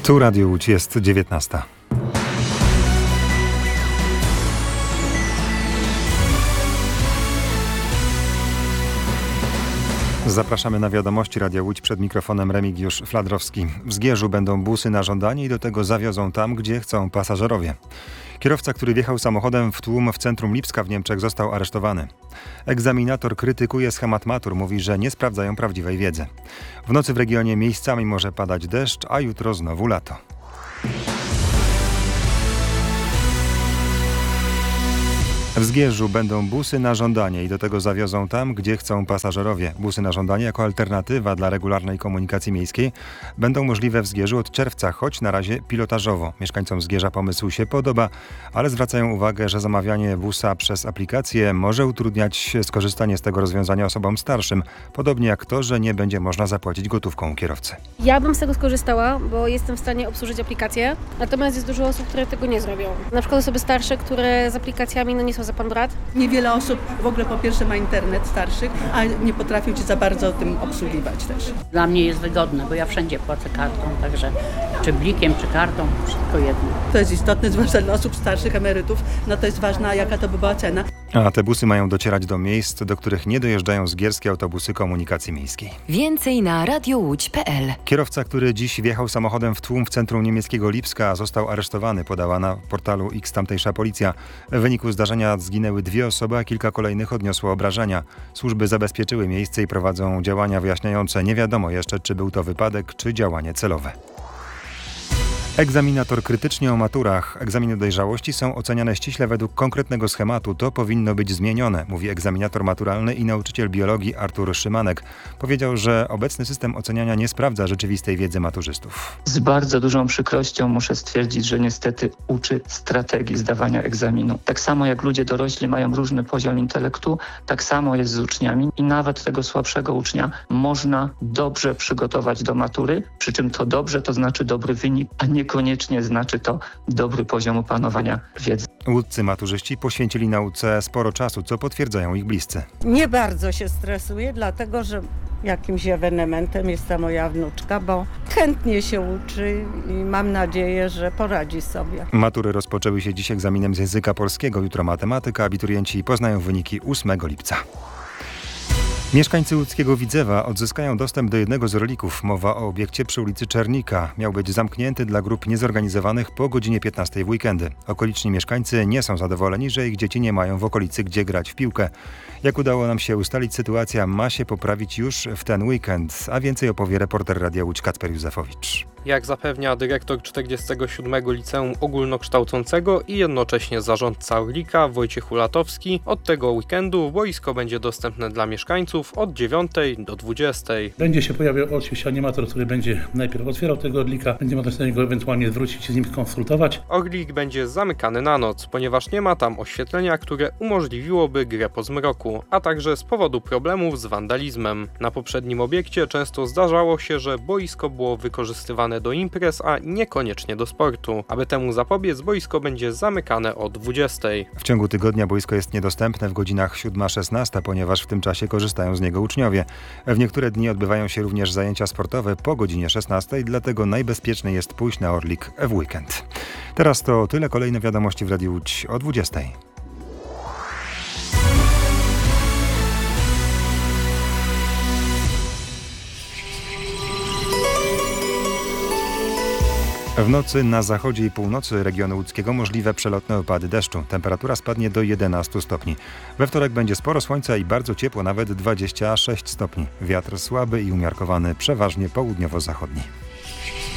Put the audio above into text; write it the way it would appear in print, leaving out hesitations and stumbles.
Tu Radio Łódź, jest 19. Zapraszamy na wiadomości Radia Łódź, przed mikrofonem Remigiusz Fladrowski. W Zgierzu będą busy na żądanie i do tego zawiozą tam, gdzie chcą pasażerowie. Kierowca, który wjechał samochodem w tłum w centrum Lipska w Niemczech, został aresztowany. Egzaminator krytykuje schemat matur, mówi, że nie sprawdzają prawdziwej wiedzy. W nocy w regionie miejscami może padać deszcz, a jutro znowu lato. W Zgierzu będą busy na żądanie i do tego zawiozą tam, gdzie chcą pasażerowie. Busy na żądanie jako alternatywa dla regularnej komunikacji miejskiej będą możliwe w Zgierzu od czerwca, choć na razie pilotażowo. Mieszkańcom Zgierza pomysł się podoba, ale zwracają uwagę, że zamawianie busa przez aplikację może utrudniać skorzystanie z tego rozwiązania osobom starszym, podobnie jak to, że nie będzie można zapłacić gotówką kierowcy. Ja bym z tego skorzystała, bo jestem w stanie obsłużyć aplikację, natomiast jest dużo osób, które tego nie zrobią. Na przykład osoby starsze, które z aplikacjami nie są za pan brat. Niewiele osób w ogóle po pierwsze ma internet starszych, a nie potrafią ci za bardzo tym obsługiwać też. Dla mnie jest wygodne, bo ja wszędzie płacę kartą, także czy blikiem, czy kartą, wszystko jedno. To jest istotne, zwłaszcza dla osób starszych, emerytów, no to jest ważna, jaka to by była cena. A te busy mają docierać do miejsc, do których nie dojeżdżają zgierskie autobusy komunikacji miejskiej. Więcej na radiołódź.pl. Kierowca, który dziś wjechał samochodem w tłum w centrum niemieckiego Lipska, został aresztowany, podała na portalu X tamtejsza policja. W wyniku zdarzenia zginęły 2 osoby, a kilka kolejnych odniosło obrażenia. Służby zabezpieczyły miejsce i prowadzą działania wyjaśniające. Nie wiadomo jeszcze, czy był to wypadek, czy działanie celowe. Egzaminator krytycznie o maturach. Egzaminy dojrzałości są oceniane ściśle według konkretnego schematu. To powinno być zmienione, mówi egzaminator maturalny i nauczyciel biologii Artur Szymanek. Powiedział, że obecny system oceniania nie sprawdza rzeczywistej wiedzy maturzystów. Z bardzo dużą przykrością muszę stwierdzić, że niestety uczy strategii zdawania egzaminu. Tak samo jak ludzie dorośli mają różny poziom intelektu, tak samo jest z uczniami i nawet tego słabszego ucznia można dobrze przygotować do matury, przy czym to dobrze to znaczy dobry wynik, a niekoniecznie znaczy to dobry poziom opanowania wiedzy. Łódzcy maturzyści poświęcili nauce sporo czasu, co potwierdzają ich bliscy. Nie bardzo się stresuję, dlatego że jakimś ewenementem jest ta moja wnuczka, bo chętnie się uczy i mam nadzieję, że poradzi sobie. Matury rozpoczęły się dziś egzaminem z języka polskiego, jutro matematyka. Abiturienci poznają wyniki 8 lipca. Mieszkańcy łódzkiego Widzewa odzyskają dostęp do jednego z rolików. Mowa o obiekcie przy ulicy Czernika. Miał być zamknięty dla grup niezorganizowanych po godzinie 15 w weekendy. Okoliczni mieszkańcy nie są zadowoleni, że ich dzieci nie mają w okolicy gdzie grać w piłkę. Jak udało nam się ustalić, sytuacja ma się poprawić już w ten weekend. A więcej opowie reporter Radia Łódź Kacper Józefowicz. Jak zapewnia dyrektor 47 Liceum Ogólnokształcącego i jednocześnie zarządca Orlika Wojciech Ulatowski, od tego weekendu boisko będzie dostępne dla mieszkańców od 9 do 20. Będzie się pojawiał oczywiście animator, który będzie najpierw otwierał tego Orlika, będzie można się do niego ewentualnie zwrócić i z nim skonsultować. Orlik będzie zamykany na noc, ponieważ nie ma tam oświetlenia, które umożliwiłoby grę po zmroku, a także z powodu problemów z wandalizmem. Na poprzednim obiekcie często zdarzało się, że boisko było wykorzystywane do imprez, a niekoniecznie do sportu. Aby temu zapobiec, boisko będzie zamykane o 20. W ciągu tygodnia boisko jest niedostępne w godzinach 7-16, ponieważ w tym czasie korzystają z niego uczniowie. W niektóre dni odbywają się również zajęcia sportowe po godzinie 16, dlatego najbezpieczniej jest pójść na Orlik w weekend. Teraz to tyle, kolejne wiadomości w Radiu Łódź o 20. W nocy na zachodzie i północy regionu łódzkiego możliwe przelotne opady deszczu. Temperatura spadnie do 11 stopni. We wtorek będzie sporo słońca i bardzo ciepło, nawet 26 stopni. Wiatr słaby i umiarkowany, przeważnie południowo-zachodni.